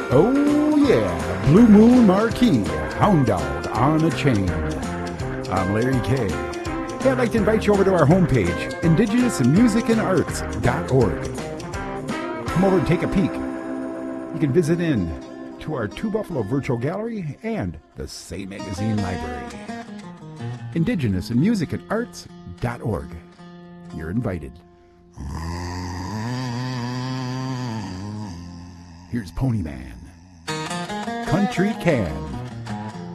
Oh yeah, Blue Moon Marquee, Hound Dog on a Chain. I'm Larry K. Hey, I'd like to invite you over to our homepage, indigenousmusicandarts.org. Come over and take a peek. You can visit in to our Two Buffalo Virtual Gallery and the Say Magazine Library. Indigenousmusicandarts.org. You're invited. Here's Pony Man. Country Can.